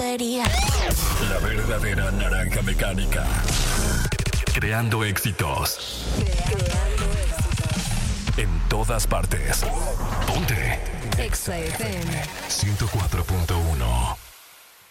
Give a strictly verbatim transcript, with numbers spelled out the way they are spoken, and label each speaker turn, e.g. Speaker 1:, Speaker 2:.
Speaker 1: tontería.
Speaker 2: La verdadera naranja mecánica. Creando éxitos.
Speaker 1: Creando éxitos.
Speaker 2: En todas partes. Ponte.
Speaker 1: Exa F M
Speaker 2: ciento cuatro punto uno.